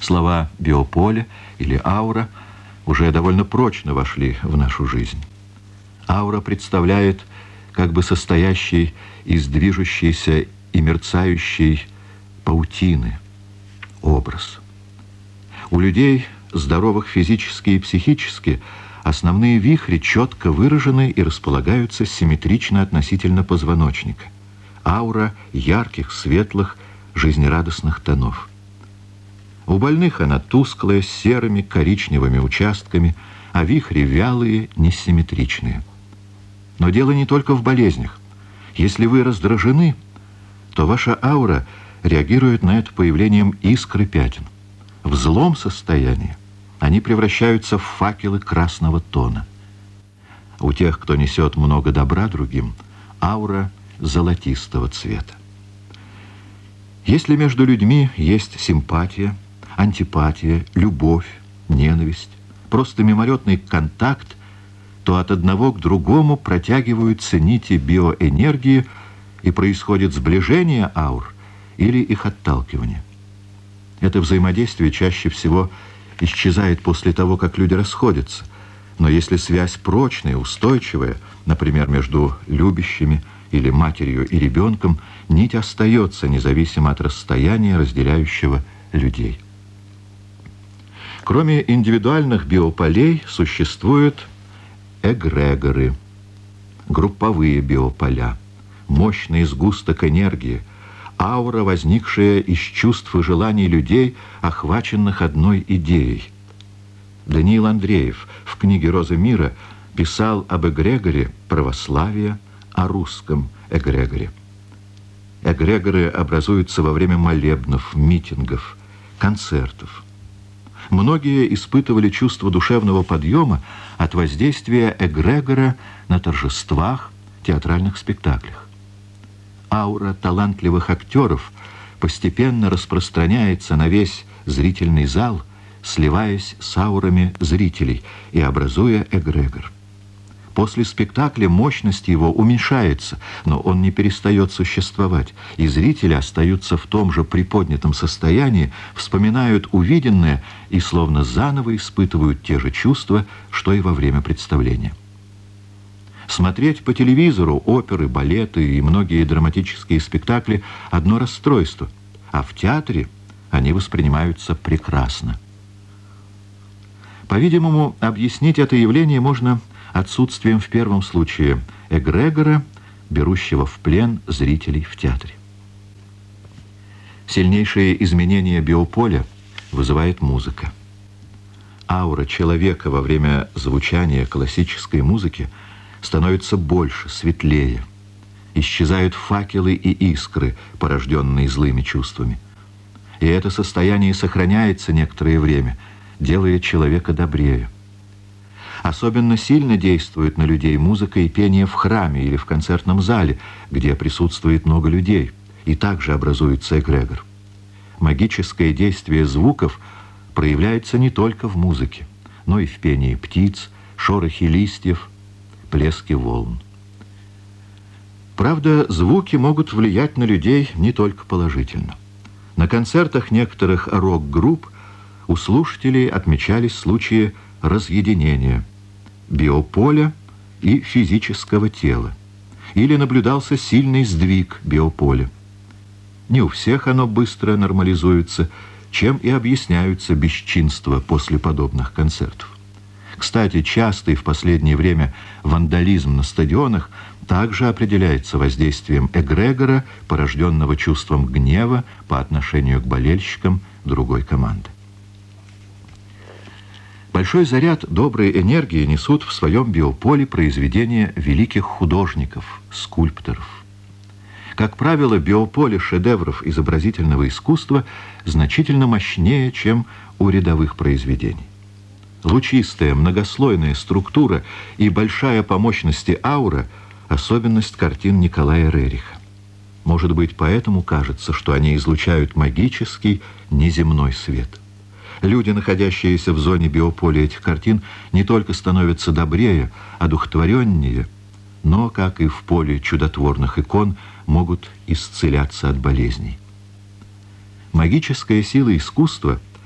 Слова «биополе» или «аура» уже довольно прочно вошли в нашу жизнь. Аура представляет как бы состоящий из движущейся и мерцающей паутины образ. У людей, здоровых физически и психически, основные вихри четко выражены и располагаются симметрично относительно позвоночника. Аура ярких, светлых, жизнерадостных тонов. У больных она тусклая, с серыми, коричневыми участками, а вихри вялые, несимметричные. Но дело не только в болезнях. Если вы раздражены, то ваша аура реагирует на это появлением искры пятен. В злом состоянии они превращаются в факелы красного тона. У тех, кто несет много добра другим, аура золотистого цвета. Если между людьми есть симпатия, антипатия, любовь, ненависть, просто мимолетный контакт, то от одного к другому протягиваются нити биоэнергии, и происходит сближение аур или их отталкивание. Это взаимодействие чаще всего исчезает после того, как люди расходятся, но если связь прочная, устойчивая, например, между любящими или матерью и ребенком, нить остается независимо от расстояния, разделяющего людей. Кроме индивидуальных биополей существуют эгрегоры, групповые биополя, мощный сгусток энергии, аура, возникшая из чувств и желаний людей, охваченных одной идеей. Даниил Андреев в книге «Роза мира» писал об эгрегоре православия, о русском эгрегоре. Эгрегоры образуются во время молебнов, митингов, концертов. Многие испытывали чувство душевного подъема от воздействия эгрегора на торжествах, театральных спектаклях. Аура талантливых актеров постепенно распространяется на весь зрительный зал, сливаясь с аурами зрителей и образуя эгрегор. После спектакля мощность его уменьшается, но он не перестает существовать, и зрители остаются в том же приподнятом состоянии, вспоминают увиденное и словно заново испытывают те же чувства, что и во время представления. Смотреть по телевизору оперы, балеты и многие драматические спектакли – одно расстройство, а в театре они воспринимаются прекрасно. По-видимому, объяснить это явление можно отсутствием в первом случае эгрегора, берущего в плен зрителей в театре. Сильнейшие изменения биополя вызывает музыка. Аура человека во время звучания классической музыки становится больше, светлее. Исчезают факелы и искры, порожденные злыми чувствами. И это состояние сохраняется некоторое время, делая человека добрее. Особенно сильно действует на людей музыка и пение в храме или в концертном зале, где присутствует много людей, и также образуется эгрегор. Магическое действие звуков проявляется не только в музыке, но и в пении птиц, шорохе листьев, плеске волн. Правда, звуки могут влиять на людей не только положительно. На концертах некоторых рок-групп у слушателей отмечались случаи разъединения биополя и физического тела, или наблюдался сильный сдвиг биополя. Не у всех оно быстро нормализуется, чем и объясняются бесчинства после подобных концертов. Кстати, частый в последнее время вандализм на стадионах также определяется воздействием эгрегора, порожденного чувством гнева по отношению к болельщикам другой команды. Большой заряд доброй энергии несут в своем биополе произведения великих художников, скульпторов. Как правило, биополе шедевров изобразительного искусства значительно мощнее, чем у рядовых произведений. Лучистая, многослойная структура и большая по мощности аура – особенность картин Николая Рериха. Может быть, поэтому кажется, что они излучают магический, неземной свет. Люди, находящиеся в зоне биополя этих картин, не только становятся добрее, одухотвореннее, но, как и в поле чудотворных икон, могут исцеляться от болезней. Магическая сила искусства –